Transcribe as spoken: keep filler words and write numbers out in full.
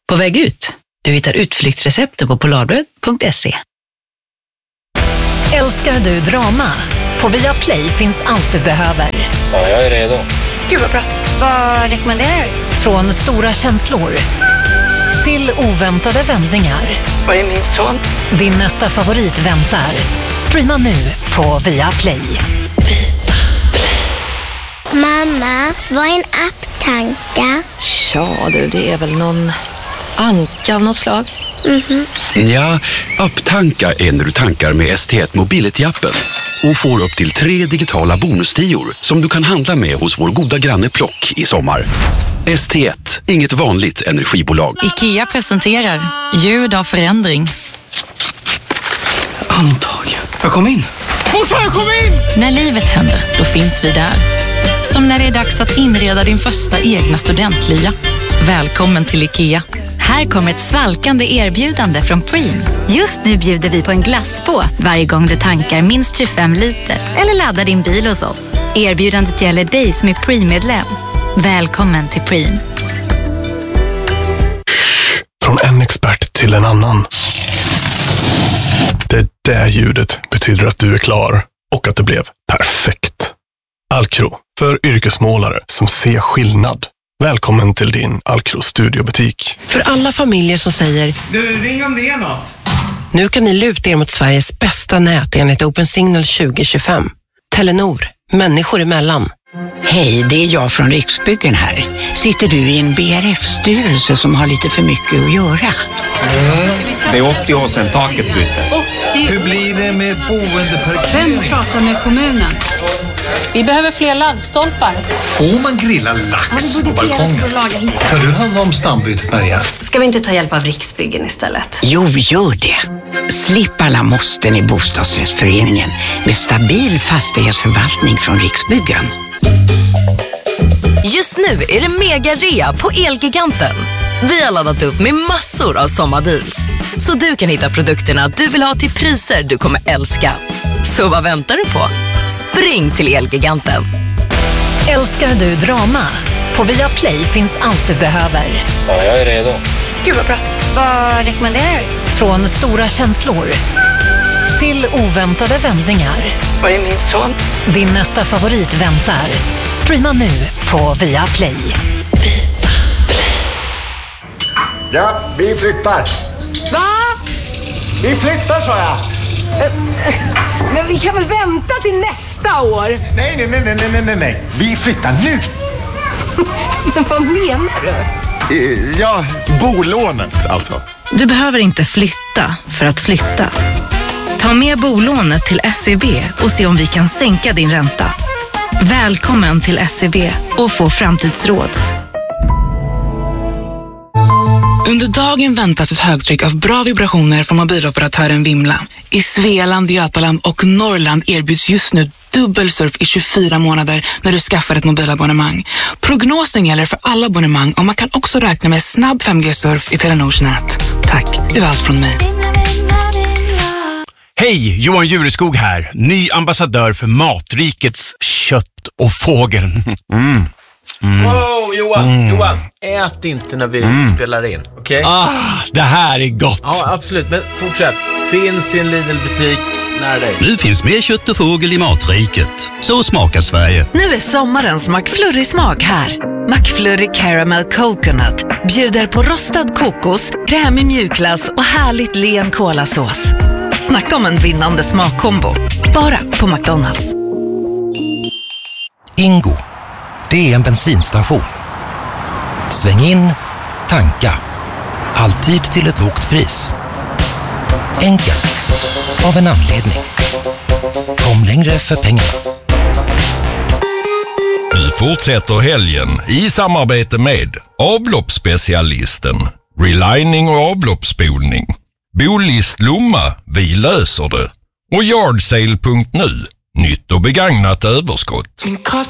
På väg ut. Du hittar utflyktsrecepten på polarbröd punkt se. Älskar du drama? På Viaplay finns allt du behöver. Ja, jag är redo. Gud vad bra. Vad rekommenderar du? Från stora känslor till oväntade vändningar. Var är min son? Din nästa favorit väntar. Streama nu på Viaplay. Mamma, vad är en apptanka? Ja du, det är väl någon anka av något slag. Mhm. Ja, apptanka är när du tankar med S T ett Mobility-appen och får upp till tre digitala bonustior som du kan handla med hos vår goda granne Plock i sommar. S T ett, inget vanligt energibolag. IKEA presenterar ljud av förändring. Antag. Jag kom in. Morsan, jag kom in! När livet händer, då finns vi där. Som när det är dags att inreda din första egna studentlya. Välkommen till IKEA. Här kommer ett svalkande erbjudande från Preem. Just nu bjuder vi på en glassbåt varje gång du tankar minst tjugofem liter eller laddar din bil hos oss. Erbjudandet gäller dig som är Preem-medlem. Välkommen till Preem. Från en expert till en annan. Det där ljudet betyder att du är klar och att det blev perfekt. Alcro, för yrkesmålare som ser skillnad. Välkommen till din Alcro studiobutik. För alla familjer som säger du, ring om det är något. Nu kan ni luta er mot Sveriges bästa nät enligt Open Signal tjugo tjugofem. Telenor, människor emellan. Hej, det är jag från Riksbyggen här. Sitter du i en B R F-styrelse som har lite för mycket att göra? Mm. Det är åttio år sedan taket byttes. Hur blir det med boendeparkering? Vem pratar med kommunen? Vi behöver fler laddstolpar. Får man grilla lax på balkongen? Tar du hand om stambytet, Maria? Ska vi inte ta hjälp av Riksbyggen istället? Jo, gör det. Slipp alla måsten i bostadsrättsföreningen med stabil fastighetsförvaltning från Riksbyggen. Just nu är det mega rea på Elgiganten. Vi har laddat upp med massor av sommardeals. Så du kan hitta produkterna du vill ha till priser du kommer älska. Så vad väntar du på? Spring till Elgiganten. Älskar du drama? På Viaplay finns allt du behöver. Ja, jag är redo. Gud vad bra. Vad rekommenderar du? Från stora känslor till oväntade vändningar. Var är min son? Din nästa favorit väntar. Streama nu på Viaplay. Ja, vi flyttar. Va? Vi flyttar, sa jag. Men vi kan väl vänta till nästa år? Nej, nej, nej, nej, nej, nej, nej. Vi flyttar nu. Men vad menar du? Ja, bolånet alltså. Du behöver inte flytta för att flytta. Ta med bolånet till S E B och se om vi kan sänka din ränta. Välkommen till S E B och få framtidsråd. Under dagen väntas ett högtryck av bra vibrationer från mobiloperatören Vimla. I Svealand, Götaland och Norrland erbjuds just nu dubbelsurf i tjugofyra månader när du skaffar ett mobilabonnemang. Prognosen gäller för alla abonnemang och man kan också räkna med snabb fem G-surf i Telenors nät. Tack, det var allt från mig. Hej, Johan Jureskog här. Ny ambassadör för Matrikets kött och fågel. Mm. Mm. Wow, Johan, Mm. Johan, ät inte när vi Mm. spelar in, okej? Okay? Ah, det här är gott. Ja, absolut, men fortsätt. Finns i en Lidl-butik nära dig. Nu finns mer kött och fågel i Matriket. Så smakar Sverige. Nu är sommarens McFlurry-smak här. McFlurry Caramel Coconut bjuder på rostad kokos, krämig mjukglass och härligt len kolasås. Snacka om en vinnande smakkombo. Bara på McDonalds. Ingo. Det är en bensinstation. Sväng in, tanka. Alltid till ett lågt pris. Enkelt. Av en anledning. Kom längre för pengarna. Nu fortsätter helgen i samarbete med avloppsspecialisten, relining och avloppsspolning. Bolist Lomma, vi löser det. Och yardsale punkt nu, nytt och begagnat överskott.